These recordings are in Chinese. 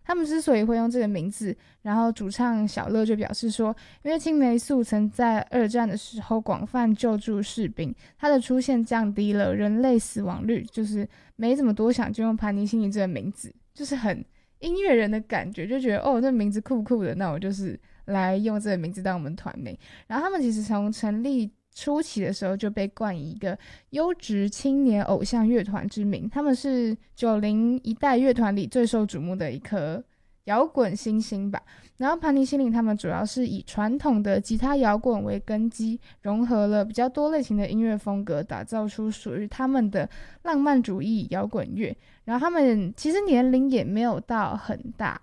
他们之所以会用这个名字，然后主唱小乐就表示说，因为青霉素曾在二战的时候广泛救助士兵，它的出现降低了人类死亡率，就是没怎么多想就用盘尼西林这个名字，就是很音乐人的感觉，就觉得哦，这名字酷酷的，那我就是来用这个名字当我们团名。然后他们其实从成立初期的时候就被冠以一个优质青年偶像乐团之名，他们是90一代乐团里最受瞩目的一颗摇滚新星吧。然后盘尼西林他们主要是以传统的吉他摇滚为根基，融合了比较多类型的音乐风格，打造出属于他们的浪漫主义摇滚乐。然后他们其实年龄也没有到很大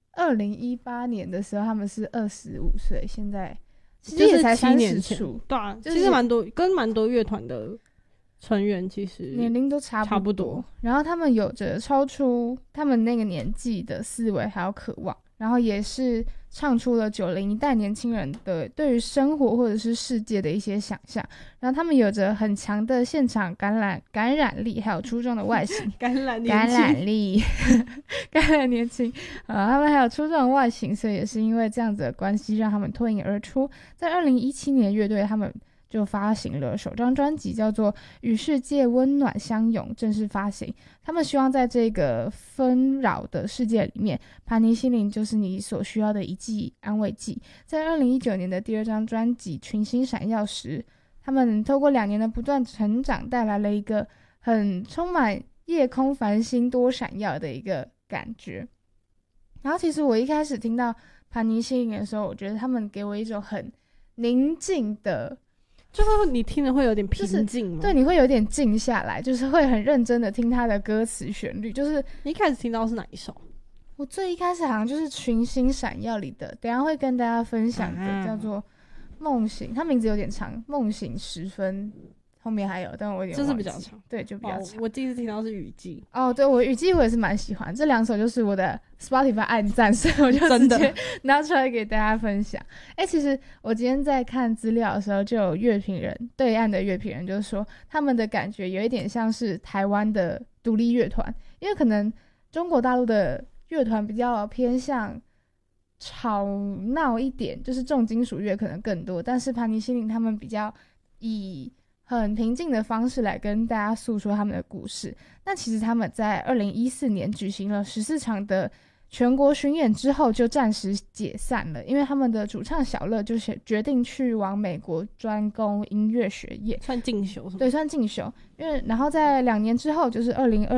，2018年的时候他们是25岁，现在其实也才 7年 30出， 对啊， 就是其实跟蛮多乐团的成员其实年龄都差不多。然后他们有着超出他们那个年纪的思维还有渴望，然后也是唱出了90一代年轻人的对于生活或者是世界的一些想象。然后他们有着很强的现场感染力，还有出众的外形感染力感染年轻他们还有出众的外形，所以也是因为这样子的关系让他们脱颖而出。在2017年乐队他们就发行了首张专辑叫做《与世界温暖相拥》，正式发行。他们希望在这个纷扰的世界里面，盘尼西林就是你所需要的一剂安慰剂。在2019年的第2张专辑《群星闪耀时》，他们透过2年的不断成长，带来了一个很充满夜空繁星多闪耀的一个感觉。然后其实我一开始听到盘尼西林的时候，我觉得他们给我一种很宁静的， 就是你听了会有点平静吗？ 对，你会有点静下来，就是会很认真的听他的歌词旋律。就是你一开始听到是哪一首？ 我最一开始好像就是《群星闪耀》里的，等一下会跟大家分享的，叫做《梦醒》，它名字有点长，《梦醒时分》后面还有，但我有点忘记， 就是比较长， 对，就比较长。 我第一次听到是雨季。 对，我雨季我也是蛮喜欢，这2首就是我的 Spotify 暗赞，所以我就直接拿出来给大家分享。其实我今天在看资料的时候，就有乐评人，对岸的乐评人就说，他们的感觉有一点像是台湾的独立乐团，因为可能中国大陆的乐团比较偏向吵闹一点，就是重金属乐可能更多，但是盘尼西林他们比较以很平静的方式来跟大家诉说他们的故事。那其实他们在2014年举行了14场的全国巡演之后就暂时解散了，因为他们的主唱小乐就是决定去往美国专攻音乐学业， 算进修是吗？ 对，算进修。然后在2年之后，就是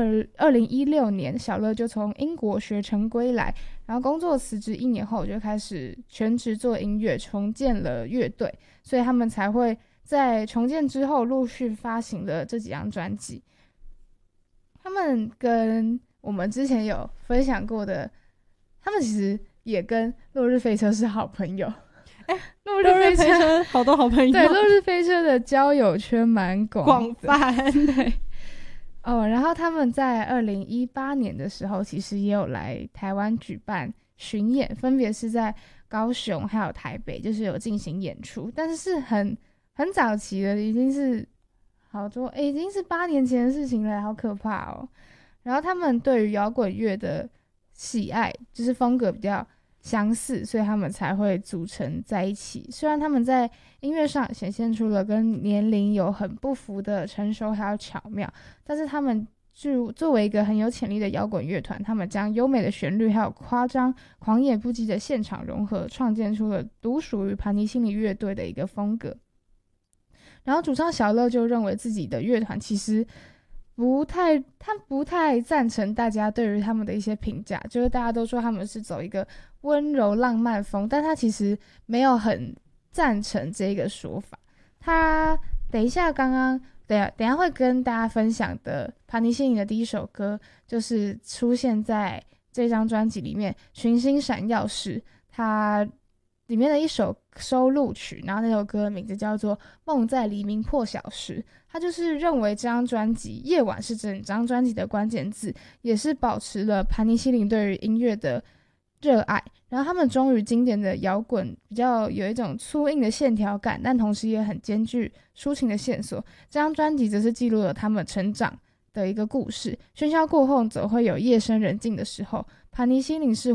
2016年，小乐就从英国学成归来，然后工作辞职1年后就开始全职做音乐，重建了乐队，所以他们才会在重建之后陆续发行了这几张专辑。他们跟我们之前有分享过的，他们其实也跟落日飞车是好朋友。落日飞车好多好朋友， 对，落日飞车的交友圈蛮广泛。 对然后他们在2018年的时候其实也有来台湾举办巡演，分别是在高雄还有台北，就是有进行演出，但是是很早期的，已经是已经是8年前的事情了，好可怕哦。然后他们对于摇滚乐的喜爱就是风格比较相似，所以他们才会组成在一起。虽然他们在音乐上显现出了跟年龄有很不符的成熟还有巧妙，但是他们就作为一个很有潜力的摇滚乐团，他们将优美的旋律还有夸张狂野不羁的现场融合，创建出了独属于盘尼西林乐队的一个风格。然后主唱小乐就认为自己的乐团其实他不太赞成大家对于他们的一些评价，就是大家都说他们是走一个温柔浪漫风，但他其实没有很赞成这个说法。他等一下会跟大家分享的盘尼西林的第一首歌，就是出现在这张专辑里面《群星闪耀时》，它里面的一首收录曲，然后那首歌的名字叫做《梦在黎明破晓时》。他就是认为这张专辑夜晚是整张专辑的关键字，也是保持了盘尼西林对于音乐的热爱。然后他们忠于经典的摇滚，比较有一种粗硬的线条感，但同时也很兼具抒情的线索。这张专辑则是记录了他们成长的一个故事。喧嚣过后总会有夜深人静的时候，盘尼西林是